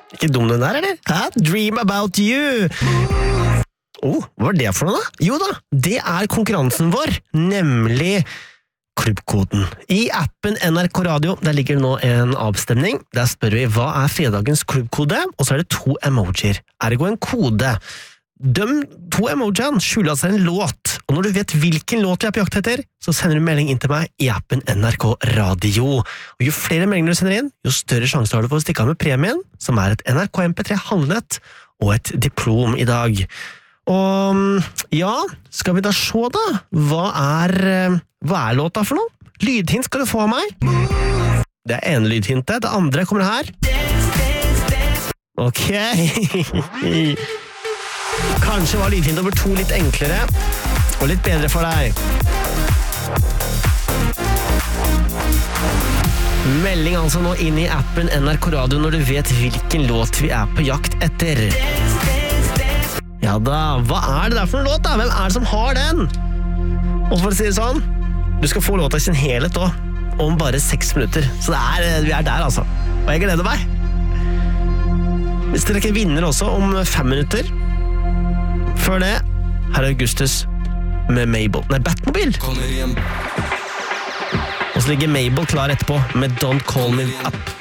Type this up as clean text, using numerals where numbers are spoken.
Ikke dum den der, eller? Hæ? Dream about you! Hva var det for noe da? Jo da, det konkurransen vår, nemlig klubbkoden. I appen NRK Radio, der ligger det nå en avstemning. Der spør vi, hva fredagens klubbkode? Og så det 2 emojier. Ergo en kode. De 2 emojiene skjuler seg en låt, og når du vet hvilken låt vi på jakt etter, så sender du melding inn til meg i appen NRK Radio. Og jo flere meldinger du sender inn, jo større sjanse har du for å stikke av med premien, som et NRK MP3 handlenett og et diplom i dag. Og ja, skal vi da se da? Hva låta for noe? Lydhint skal du få av meg. Det ene lydhintet, det andre kommer her. Ok. Kanskje var lydhint nummer 2 litt enklere og litt bedre for deg. Melding altså nå inn i appen NRK Radio når du vet hvilken låt vi på jakt etter. Ja da, hva det der for en låt da? Hvem det som har den? Og for å si det sånn, du skal få låta i sin helhet da, om bare 6 minutter. Så vi der altså. Og jeg gleder meg. Hvis dere ikke vinner også om 5 minutter, før det, her Augustus med Mabel. Nei, Batmobil. Og så ligger Mabel klar etterpå med Don't Call Me Up.